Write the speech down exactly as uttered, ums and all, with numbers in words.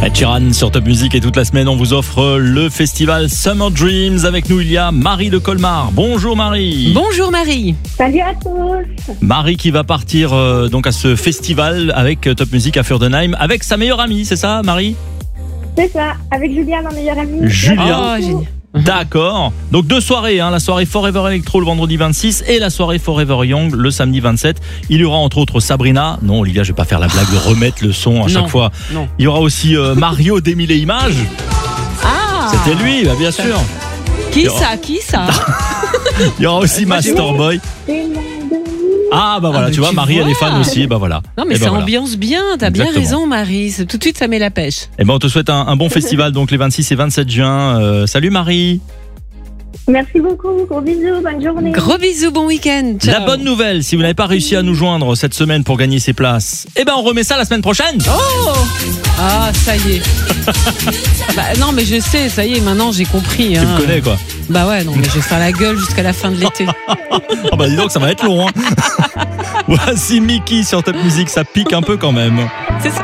Ed Sheeran sur Top Music et toute la semaine on vous offre le festival Summer Dreams. Avec nous il y a Marie de Colmar. Bonjour Marie. Bonjour Marie. Salut à tous. Marie qui va partir euh, donc à ce festival avec Top Music à Furdenheim avec sa meilleure amie, c'est ça Marie? C'est ça, avec Julia, ma meilleure amie. Julia. Oh, génial. D'accord. Donc deux soirées, hein, la soirée Forever Electro le vendredi vingt-six et la soirée Forever Young le samedi vingt-sept. Il y aura entre autres Sabrina. Non Olivia, je vais pas faire la blague de remettre le son à chaque Non, fois. non. Il y aura aussi euh, Mario des Mille et Images. Ah, C'était lui, bah, bien sûr. Qui ça Qui ça Il y aura aussi Masterboy. Ah bah voilà, Ah, tu vois, tu Marie elle est vois. fan aussi, bah voilà. Non mais Et ça ben voilà. ambiance bien, t'as bien Exactement. raison Marie, C'est- tout de suite ça met la pêche. Et ben on te souhaite un, un bon festival donc les vingt-six et vingt-sept juin. Euh, salut Marie. Merci beaucoup, gros bisous, bonne journée. Gros bisous, bon week-end. Ciao. La bonne nouvelle, si vous n'avez pas réussi à nous joindre cette semaine pour gagner ces places, eh ben on remet ça la semaine prochaine. Oh Ah ça y est. Bah non mais je sais, ça y est, maintenant j'ai compris. Tu hein. me connais quoi. Bah ouais, non mais je vais faire la gueule jusqu'à la fin de l'été. Oh bah dis donc ça va être long hein. Voici Mickey sur Top Music, ça pique un peu quand même. C'est ça.